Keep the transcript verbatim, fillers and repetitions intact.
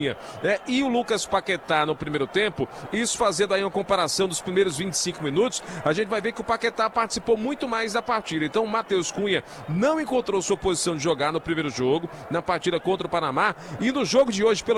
É, e o Lucas Paquetá no primeiro tempo, isso fazendo aí uma comparação dos primeiros vinte e cinco minutos, a gente vai ver que o Paquetá participou muito mais da partida. Então o Matheus Cunha não encontrou sua posição de jogar no primeiro jogo, na partida contra o Panamá, e no jogo de hoje, pelo